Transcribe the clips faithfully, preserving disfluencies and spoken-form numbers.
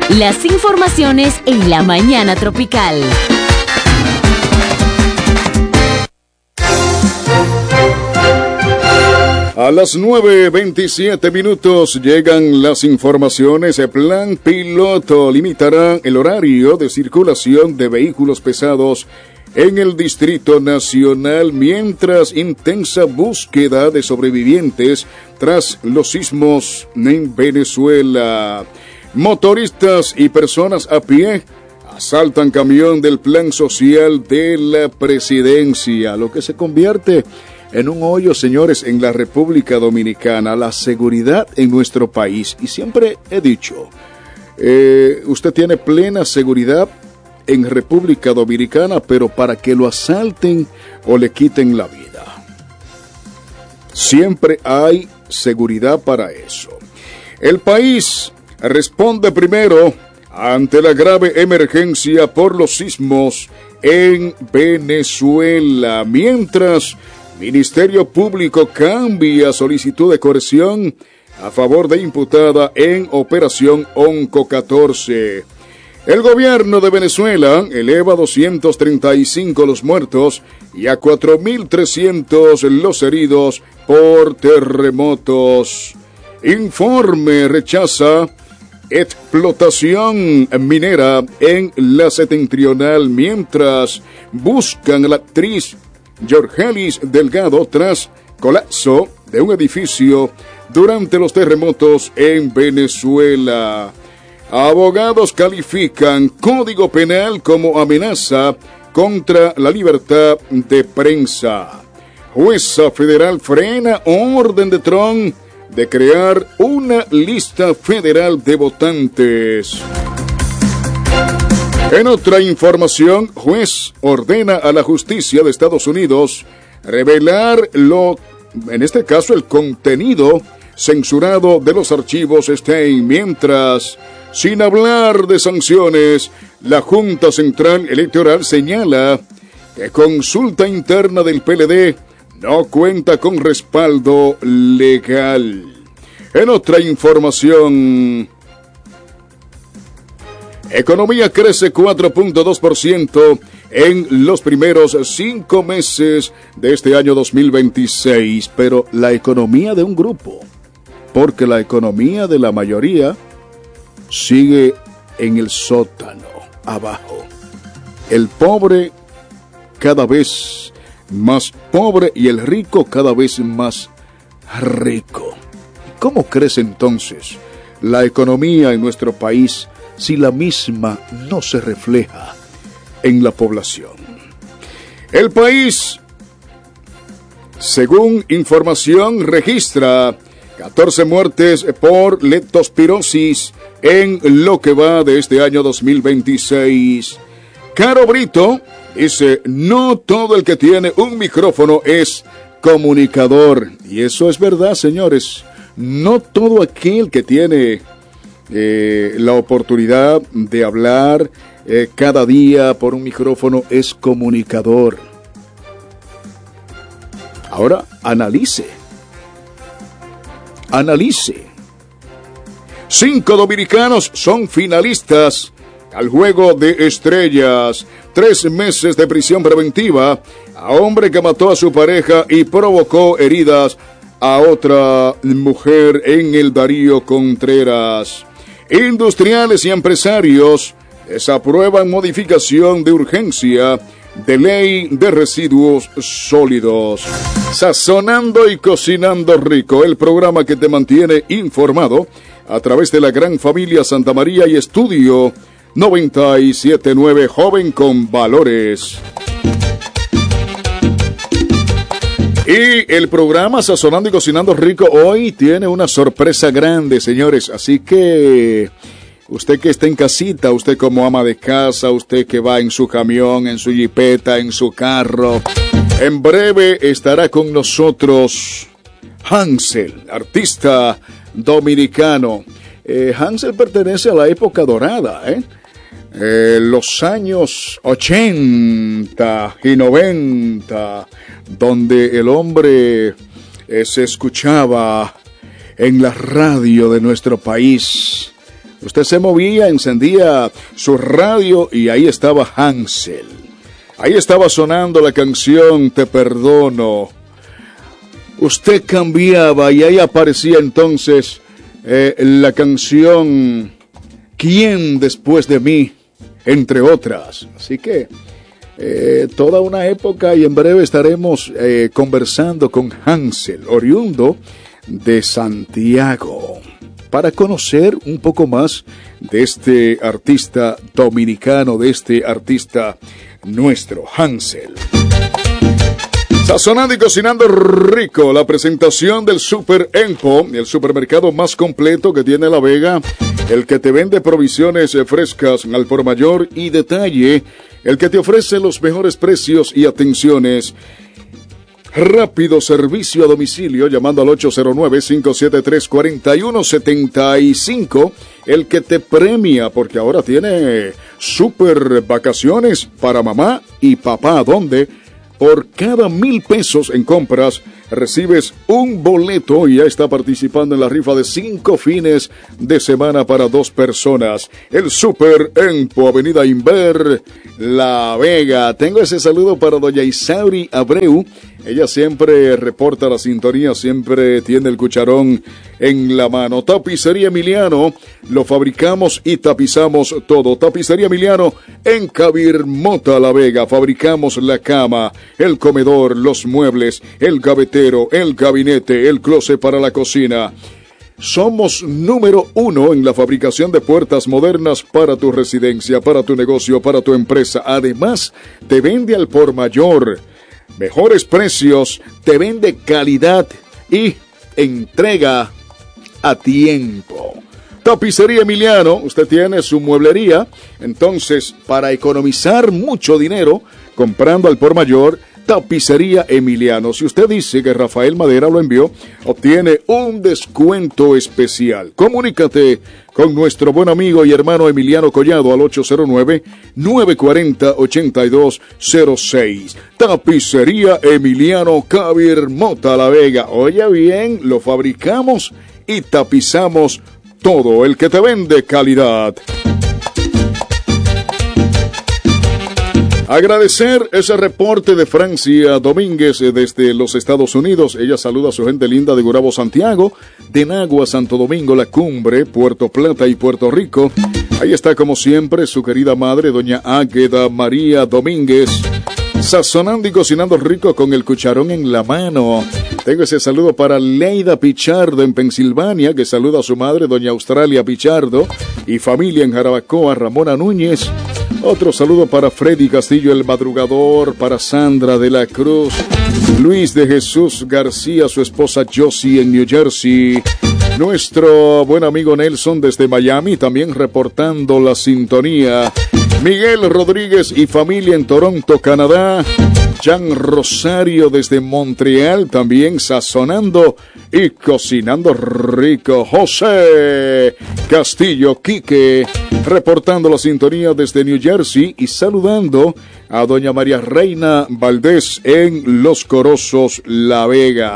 Las informaciones en la mañana tropical. A las nueve veintisiete minutos llegan las informaciones. El plan piloto limitará el horario de circulación de vehículos pesados en el Distrito Nacional mientras intensa búsqueda de sobrevivientes tras los sismos en Venezuela. Motoristas y personas a pie asaltan camión del plan social de la presidencia, lo que se convierte en un hoyo, señores, en la República Dominicana. La seguridad en nuestro país, y siempre he dicho, eh, usted tiene plena seguridad en República Dominicana, pero para que lo asalten o le quiten la vida, siempre hay seguridad para eso. El país responde primero ante la grave emergencia por los sismos en Venezuela, mientras Ministerio Público cambia solicitud de coerción a favor de imputada en Operación Onco catorce. El gobierno de Venezuela eleva a doscientos treinta y cinco los muertos y a cuatro mil trescientos los heridos por terremotos. Informe rechaza explotación minera en la septentrional mientras buscan a la actriz Yorgelis Delgado tras colapso de un edificio durante los terremotos en Venezuela. Abogados califican Código Penal como amenaza contra la libertad de prensa. Jueza federal frena orden de Trump de crear una lista federal de votantes. En otra información, juez ordena a la justicia de Estados Unidos revelar lo, en este caso, el contenido censurado de los archivos Stein, mientras, sin hablar de sanciones, la Junta Central Electoral señala que consulta interna del P L D no cuenta con respaldo legal. En otra información, economía crece cuatro punto dos por ciento en los primeros cinco meses de este año dos mil veintiséis, pero la economía de un grupo, porque la economía de la mayoría sigue en el sótano, abajo. El pobre cada vez más pobre y el rico cada vez más rico. ¿Cómo crece entonces la economía en nuestro país si la misma no se refleja en la población? El país, según información, registra catorce muertes por leptospirosis en lo que va de este año dos mil veintiséis. Caro Brito dice, no todo el que tiene un micrófono es comunicador. Y eso es verdad, señores. No todo aquel que tiene eh, la oportunidad de hablar eh, cada día por un micrófono es comunicador. Ahora, analice. Analice. Cinco dominicanos son finalistas al Juego de Estrellas. Tres meses de prisión preventiva a hombre que mató a su pareja y provocó heridas a otra mujer en el Darío Contreras. Industriales y empresarios desaprueban modificación de urgencia de ley de residuos sólidos. Sazonando y cocinando rico, el programa que te mantiene informado a través de la gran familia Santa María y Estudio noventa y siete punto nueve, joven con valores. Y el programa Sazonando y Cocinando Rico hoy tiene una sorpresa grande, señores. Así que usted que está en casita, usted como ama de casa, usted que va en su camión, en su jipeta, en su carro, en breve estará con nosotros Hansel, artista dominicano. Eh, Hansel pertenece a la época dorada, ¿eh? Eh, los años ochenta y noventa, donde el hombre eh, se escuchaba en la radio de nuestro país Usted se movía, encendía su radio y ahí estaba Hansel. Ahí estaba sonando la canción Te Perdono. Usted cambiaba y ahí aparecía entonces eh, la canción ¿Quién después de mí? Entre otras. Así que eh, toda una época, y en breve estaremos eh, conversando con Hansel, oriundo de Santiago, para conocer un poco más de este artista dominicano, de este artista nuestro, Hansel. Sazonando y cocinando rico, la presentación del Super Empo, el supermercado más completo que tiene La Vega, el que te vende provisiones frescas al por mayor y detalle, el que te ofrece los mejores precios y atenciones. Rápido servicio a domicilio llamando al ocho cero nueve, cinco siete tres, cuatro uno siete cinco, el que te premia porque ahora tiene super vacaciones para mamá y papá, donde por cada mil pesos en compras recibes un boleto y ya está participando en la rifa de cinco fines de semana para dos personas. El Super Empo, Avenida Inver, La Vega. Tengo ese saludo para doña Isauri Abreu. Ella siempre reporta la sintonía, siempre tiene el cucharón en la mano. Tapicería Emiliano, lo fabricamos y tapizamos todo. Tapicería Emiliano en Cabirmota, La Vega. Fabricamos la cama, el comedor, los muebles, el gavetero, el gabinete, el closet para la cocina. Somos número uno en la fabricación de puertas modernas para tu residencia, para tu negocio, para tu empresa. Además, te vende al por mayor. Mejores precios, te vende calidad y entrega a tiempo. Tapicería Emiliano, usted tiene su mueblería, entonces para economizar mucho dinero comprando al por mayor, Tapicería Emiliano. Si usted dice que Rafael Madera lo envió, obtiene un descuento especial. Comunícate con nuestro buen amigo y hermano Emiliano Collado al ocho cero nueve, nueve cuatro cero, ocho dos cero seis. Tapicería Emiliano, Cabirmota, La Vega. Oye bien, lo fabricamos y tapizamos todo. El que te vende calidad. Agradecer ese reporte de Francia Domínguez desde los Estados Unidos. Ella saluda a su gente linda de Gurabo, Santiago, de Nagua, Santo Domingo, La Cumbre, Puerto Plata y Puerto Rico. Ahí está como siempre su querida madre, doña Águeda María Domínguez, sazonando y cocinando rico con el cucharón en la mano. Tengo ese saludo para Leida Pichardo en Pensilvania, que saluda a su madre, doña Australia Pichardo, y familia en Jarabacoa, Ramona Núñez. Otro saludo para Freddy Castillo el Madrugador, para Sandra de la Cruz, Luis de Jesús García, su esposa Josie en New Jersey, nuestro buen amigo Nelson desde Miami, también reportando la sintonía, Miguel Rodríguez y familia en Toronto, Canadá, Jan Rosario desde Montreal, también sazonando y cocinando rico, José Castillo Quique, reportando la sintonía desde New Jersey y saludando a doña María Reina Valdés en Los Corozos, La Vega.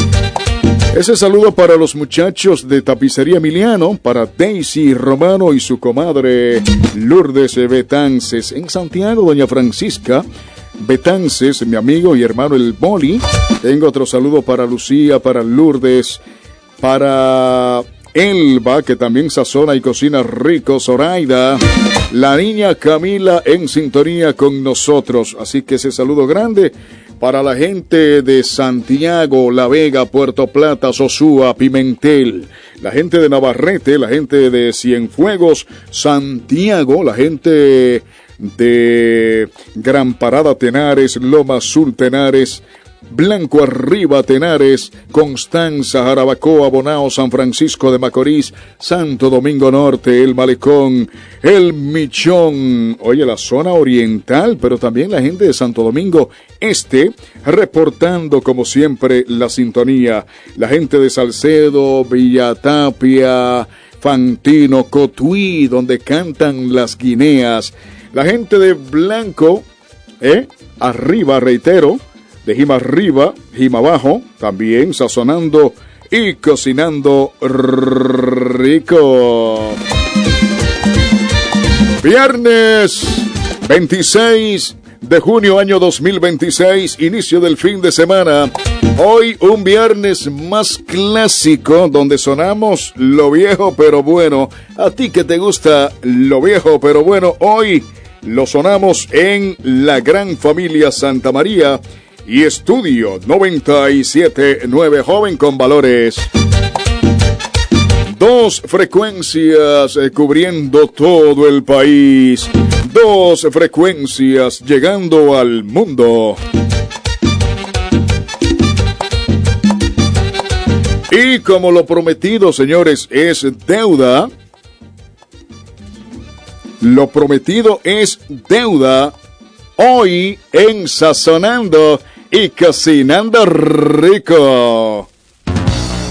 Ese saludo para los muchachos de Tapicería Emiliano, para Daisy Romano y su comadre Lourdes Betances. En Santiago, doña Francisca Betances, mi amigo y hermano el Boli. Tengo otro saludo para Lucía, para Lourdes, para Elba, que también sazona y cocina rico, Zoraida, la niña Camila en sintonía con nosotros. Así que ese saludo grande para la gente de Santiago, La Vega, Puerto Plata, Sosúa, Pimentel, la gente de Navarrete, la gente de Cienfuegos, Santiago, la gente de Gran Parada Tenares, Loma Azul Tenares, Blanco Arriba Tenares, Constanza, Jarabacoa, Bonao, San Francisco de Macorís, Santo Domingo Norte, El Malecón, El Michón, oye, la zona oriental, pero también la gente de Santo Domingo Este, reportando como siempre la sintonía, la gente de Salcedo, Villa Tapia, Fantino, Cotuí, donde cantan las guineas, la gente de Blanco, eh, arriba, reitero, de Jima arriba, Jima abajo, también sazonando y cocinando rico. Viernes veintiséis de junio año dos mil veintiséis, inicio del fin de semana. Hoy un viernes más clásico donde sonamos lo viejo pero bueno. A ti que te gusta lo viejo pero bueno, hoy lo sonamos en la gran familia Santa María y Estudio noventa y siete punto nueve, joven con valores. Dos frecuencias eh, cubriendo todo el país. Dos frecuencias llegando al mundo. Y como lo prometido, señores, es deuda. Lo prometido es deuda. Hoy en Sazonando y Cocinando Rico.